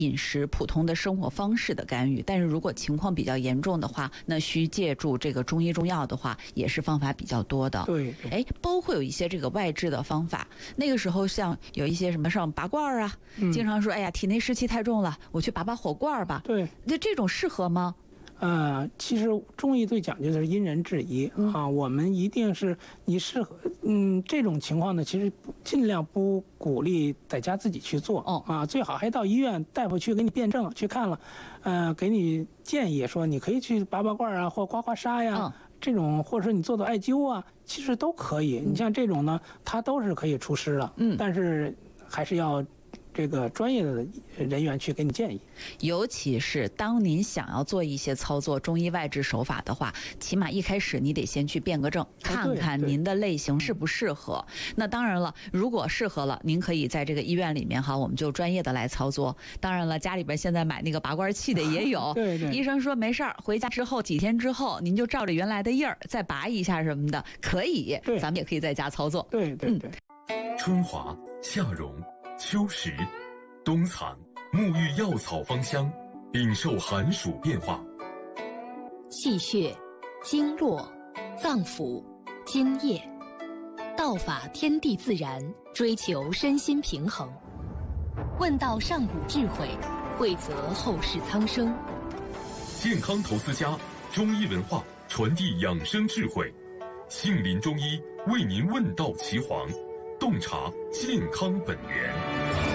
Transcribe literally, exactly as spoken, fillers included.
饮食普通的生活方式的干预，但是如果情况比较严重的话，那需借助这个中医中药的话，也是方法比较多的。 对， 哎，包括有一些这个外治的方法。那个时候像有一些什么上拔罐啊，嗯、经常说，哎呀，体内湿气太重了，我去拔拔火罐吧。 对， 那这种适合吗？ 呃，其实中医最讲究的是因人制宜、嗯、啊，我们一定是你适合，嗯，这种情况呢，其实尽量不鼓励在家自己去做、哦、啊，最好还到医院大夫去给你辩证去看了，呃，给你建议说你可以去拔拔罐啊，或刮刮痧呀。嗯，这种或者说你做做艾灸啊，其实都可以。你像这种呢，它都是可以除湿的，嗯，但是还是要这个专业的人员去给你建议。 尤其是当您想要做一些操作中医外治手法的话，起码一开始你得先去辩个证，看看您的类型适不适合。那当然了，如果适合了，您可以在这个医院里面哈，我们就专业的来操作。当然了，家里边现在买那个拔罐器的也有， 对对， 医生说没事儿，回家之后几天之后，您就照着原来的印儿再拔一下什么的，可以。 对， 咱们也可以在家操作。 对对对。 嗯、春华、夏荣、秋实、冬藏，沐浴药草芳香，领受寒暑变化。 气血、经络、脏腑、津液，道法天地自然，追求身心平衡。问道上古智慧，惠泽后世苍生。 健康投资家，中医文化传递养生智慧。杏林中医为您问道岐黄，洞察健康本源。